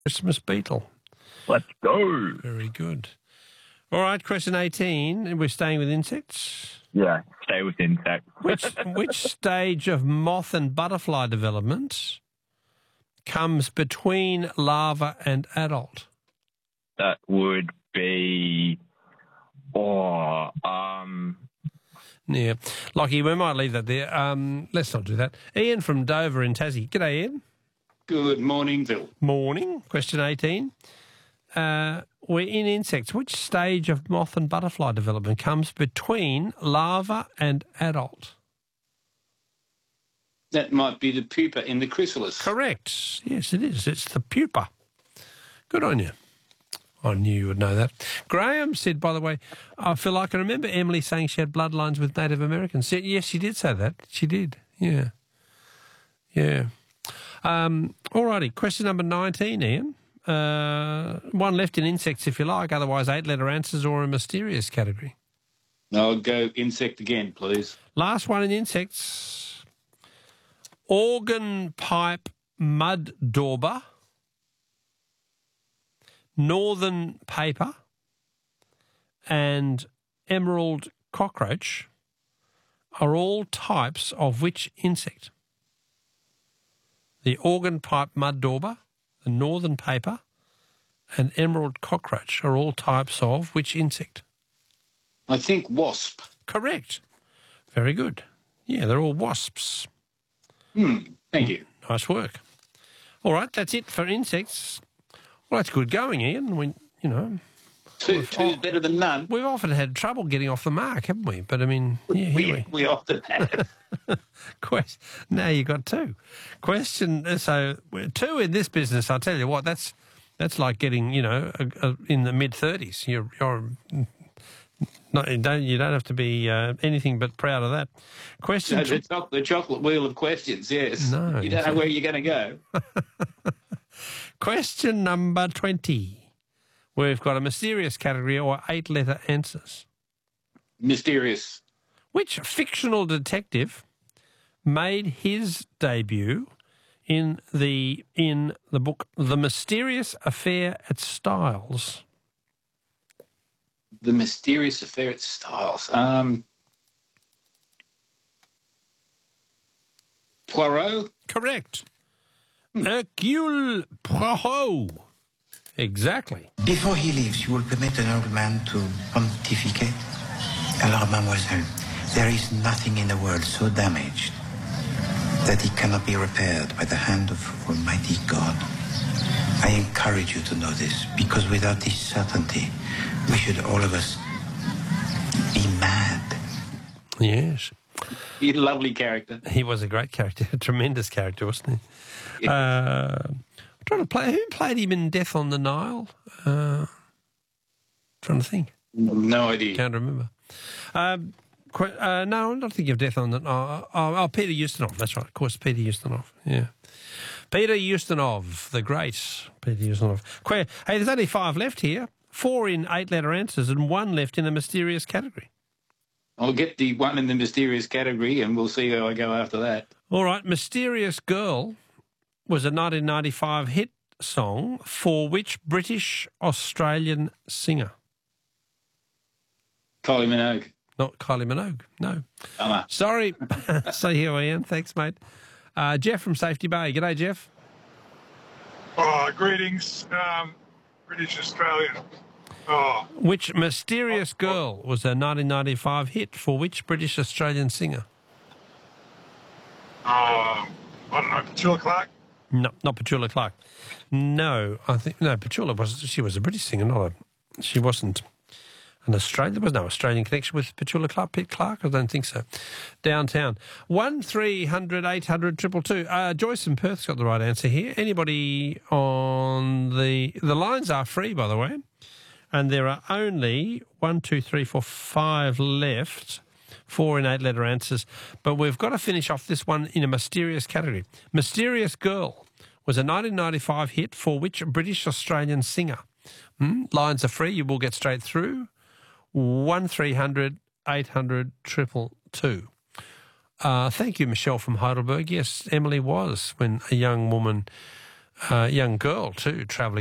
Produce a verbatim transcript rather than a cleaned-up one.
Christmas beetle. Let's go. Very good. All right, question eighteen. We're staying with insects. Yeah, stay with insects. Which which stage of moth and butterfly development comes between larva and adult? That would be, oh, um, Yeah. Lockie, we might leave that there. Um, let's not do that. Ian from Dover in Tassie. G'day, Ian. Good morning, Phil. Morning. Question eighteen. Uh, we're in insects. Which stage of moth and butterfly development comes between larva and adult? That might be the pupa in the chrysalis. Correct. Yes, it is. It's the pupa. Good on you. I knew you would know that. Graham said, by the way, I feel like I remember Emily saying she had bloodlines with Native Americans. Yes, she did say that. She did. Yeah. Yeah. Um, all righty. Question number nineteen, Ian. Uh, one left in insects, if you like. Otherwise, eight-letter answers or a mysterious category. I'll go insect again, please. Last one in insects. Organ pipe mud dauber, northern paper, and emerald cockroach are all types of which insect? The organ pipe mud dauber, the northern paper, and emerald cockroach are all types of which insect? I think wasp. Correct. Very good. Yeah, they're all wasps. Hmm, thank you. Nice work. All right, that's it for insects. Well, that's good going, Ian. We, you know, Two, two's better than none. we've often had trouble getting off the mark, haven't we? But I mean, yeah, here We, we. we often have. Quest- now you got two. Question. So two in this business, I'll tell you what. That's that's like getting, you know, a, a, in the mid thirties. You're you're not you don't you don't have to be uh, anything but proud of that. Question. No, the, cho- the chocolate wheel of questions, yes. No, you don't know where you're going to go. Question number twenty. We've got a mysterious category or eight-letter answers. Mysterious. Which fictional detective made his debut in the in the book The Mysterious Affair at Styles? The Mysterious Affair at Styles. Um, Poirot? Correct. Hercule Poirot. Exactly. Before he leaves, you will permit an old man to pontificate? Alors, mademoiselle, there is nothing in the world so damaged that it cannot be repaired by the hand of Almighty God. I encourage you to know this, because without this certainty, we should all of us be mad. Yes. He's a lovely character. He was a great character, a tremendous character, wasn't he? Yeah. Uh, I'm trying to play. Who played him in Death on the Nile? Uh, trying to think. No idea. Can't remember. Um, qu- uh, no, I'm not thinking of Death on the Nile. Oh, oh, Peter Ustinov. That's right. Of course, Peter Ustinov. Yeah. Peter Ustinov, the great Peter Ustinov. Qu- Hey, there's only five left here. Four in eight-letter answers and one left in a mysterious category. I'll get the one in the mysterious category and we'll see how I go after that. All right. Mysterious Girl was a nineteen ninety-five hit song for which British Australian singer? Kylie Minogue. Not Kylie Minogue, no. Oh, Sorry. So here I am. Thanks, mate. Uh, Jeff from Safety Bay. G'day, Jeff. Oh, greetings, um, British Australian. Oh, Which Mysterious Girl was a nineteen ninety-five hit for which British Australian singer? um, I don't know, Petula Clark. No, not Petula Clark. No, I think no. Petula was she was a British singer, not a. She wasn't an Australian. There was no Australian connection with Petula Clark. Pete Clark, I don't think so. Downtown one three hundred eight hundred triple two. Uh, Joyce in Perth's got the right answer here. Anybody on the the lines are free, by the way, and there are only one, two, three, four, five left. Four in eight-letter answers. But we've got to finish off this one in a mysterious category. Mysterious Girl was a nineteen ninety-five hit for which British Australian singer? Hmm? Lines are free. You will get straight through. one three hundred eight hundred triple two. Uh, thank you, Michelle from Heidelberg. Yes, Emily was when a young woman uh, young girl too, travelling